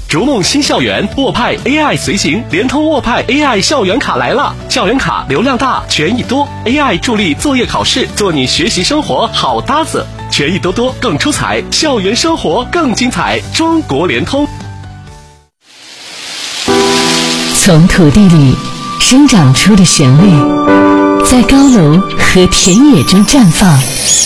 逐梦新校园，沃派 AI 随行，联通沃派 AI 校园卡来了！校园卡流量大，权益多 ，AI 助力作业考试，做你学习生活好搭子，权益多多更出彩，校园生活更精彩。中国联通。 从土地里生长出的旋律，在高楼和田野中绽放。